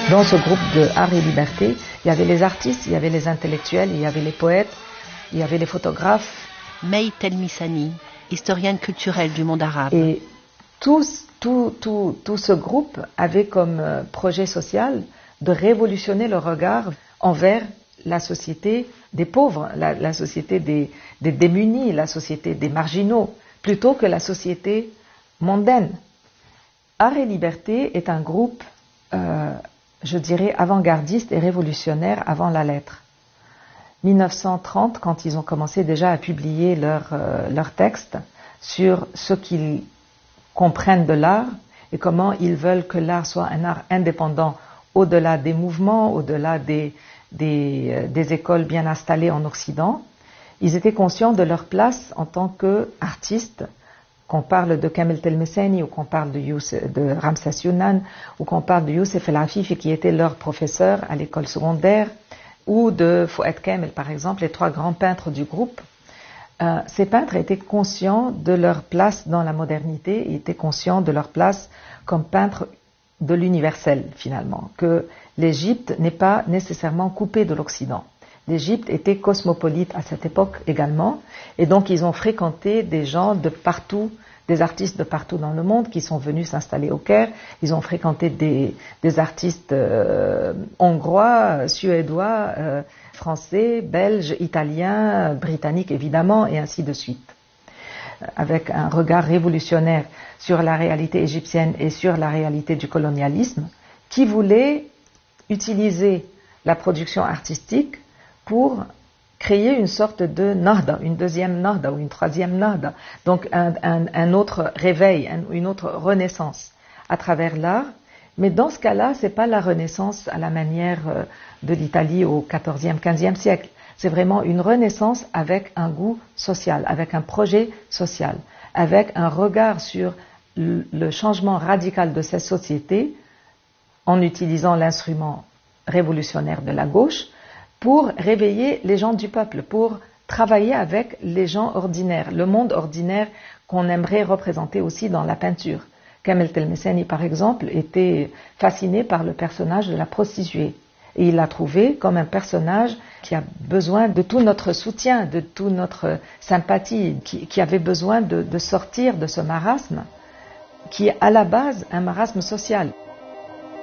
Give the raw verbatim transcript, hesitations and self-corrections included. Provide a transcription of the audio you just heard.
Dans ce groupe de Art et Liberté, il y avait les artistes, il y avait les intellectuels, il y avait les poètes, il y avait les photographes. May Telmisani, historienne culturelle du monde arabe. Et tout, tout, tout, tout ce groupe avait comme projet social de révolutionner le regard envers la société des pauvres, la, la société des, des démunis, la société des marginaux, plutôt que la société mondaine. Art et Liberté est un groupe, euh, je dirais, avant-gardiste et révolutionnaire avant la lettre. mille neuf cent trente, quand ils ont commencé déjà à publier leurs euh, leur textes sur ce qu'ils comprennent de l'art et comment ils veulent que l'art soit un art indépendant au-delà des mouvements, au-delà des, des, euh, des écoles bien installées en Occident. Ils étaient conscients de leur place en tant qu'artistes, qu'on parle de Kamel Telmessani ou qu'on parle de, Youssef, de Ramses Younan ou qu'on parle de Youssef El Afifi qui était leur professeur à l'école secondaire, ou de Fouad Kamel par exemple, les trois grands peintres du groupe. Euh, ces peintres étaient conscients de leur place dans la modernité, ils étaient conscients de leur place comme peintres de l'universel finalement, que l'Égypte n'est pas nécessairement coupée de l'Occident. L'Égypte était cosmopolite à cette époque également, et donc ils ont fréquenté des gens de partout, des artistes de partout dans le monde qui sont venus s'installer au Caire. Ils ont fréquenté des, des artistes euh, hongrois, suédois, euh, français, belges, italiens, britanniques évidemment, et ainsi de suite. Avec un regard révolutionnaire sur la réalité égyptienne et sur la réalité du colonialisme, qui voulait utiliser la production artistique pour créer une sorte de nahda, une deuxième nahda ou une troisième nahda, donc un, un, un autre réveil, un, une autre renaissance à travers l'art. Mais dans ce cas-là, c'est pas la renaissance à la manière de l'Italie au quatorzième, quinzième siècle. C'est vraiment une renaissance avec un goût social, avec un projet social, avec un regard sur le changement radical de cette société en utilisant l'instrument révolutionnaire de la gauche pour réveiller les gens du peuple, pour travailler avec les gens ordinaires, le monde ordinaire qu'on aimerait représenter aussi dans la peinture. Kamel Telmessani, par exemple, était fasciné par le personnage de la prostituée. Et il l'a trouvé comme un personnage qui a besoin de tout notre soutien, de toute notre sympathie, qui, qui avait besoin de, de sortir de ce marasme, qui est à la base un marasme social.